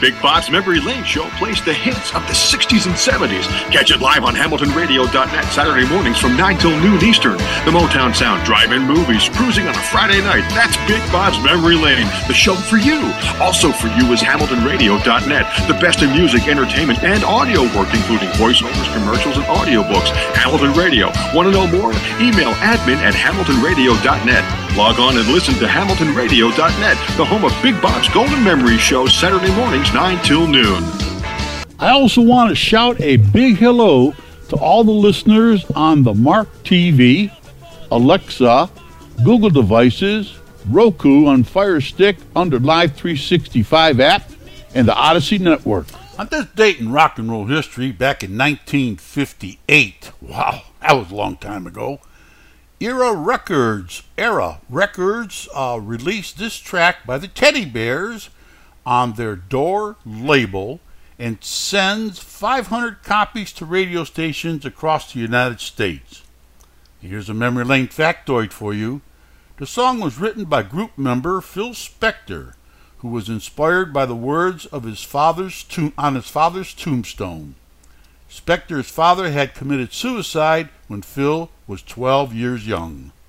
Big Bob's Memory Lane Show plays the hits of the 60s and 70s. Catch it live on HamiltonRadio.net Saturday mornings from 9 till noon Eastern. The Motown Sound, drive-in movies, cruising on a Friday night. That's Big Bob's Memory Lane, the show for you. Also for you is HamiltonRadio.net, the best in music, entertainment, and audio work, including voiceovers, commercials, and audiobooks. Hamilton Radio. Want to know more? Email admin@HamiltonRadio.net. Log on and listen to HamiltonRadio.net, the home of Big Bob's Golden Memory Show, Saturday mornings, 9 till noon. I also want to shout a big hello to all the listeners on the Mark TV, Alexa, Google devices, Roku on Fire Stick under Live 365 app, and the Odyssey Network. On this date in rock and roll history, back in 1958, wow, that was a long time ago, Era Records released this track by the Teddy Bears on their Door label and sends 500 copies to radio stations across the United States. Here's a memory lane factoid for you. The song was written by group member Phil Spector, who was inspired by the words of his father's on his father's tombstone. Spector's father had committed suicide when Phil was 12 years young.